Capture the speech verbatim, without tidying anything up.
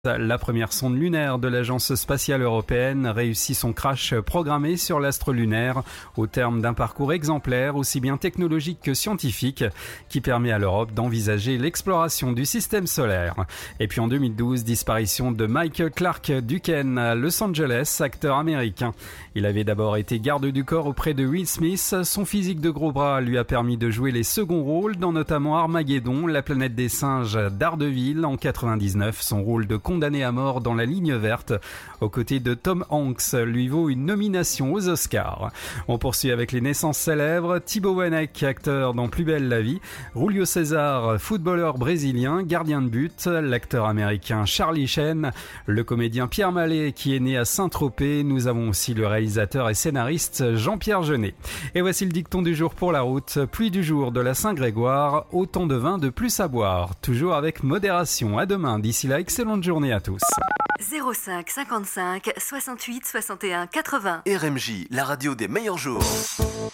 La première sonde lunaire de l'Agence spatiale européenne réussit son crash programmé sur l'astre lunaire au terme d'un parcours exemplaire aussi bien technologique que scientifique qui permet à l'Europe d'envisager l'exploration du système solaire. Et puis en deux mille douze, disparition de Michael Clarke Duncan à Los Angeles, acteur américain. Il avait d'abord été garde du corps auprès de Will Smith. Son physique de gros bras lui a permis de jouer les seconds rôles dans notamment Armageddon, La planète des singes d'Ardeville en quatre-vingt-dix-neuf. Son rôle de condamné à mort dans La ligne verte, aux côtés de Tom Hanks, lui vaut une nomination aux Oscars. On poursuit avec les naissances célèbres. Thibaut Wanek, acteur dans Plus belle la vie. Julio César, footballeur brésilien, gardien de but. L'acteur américain Charlie Sheen. Le comédien Pierre Mallet, qui est né à Saint-Tropez. Nous avons aussi le réalisateur et scénariste Jean-Pierre Jeunet. Et voici le dicton du jour pour la route. Pluie du jour de la Saint-Grégoire, autant de vin de plus à boire. Toujours avec modération. À demain. D'ici là, excellente journée à tous. zéro cinq cinquante-cinq soixante-huit soixante et un quatre-vingts. R M J, la radio des meilleurs jours.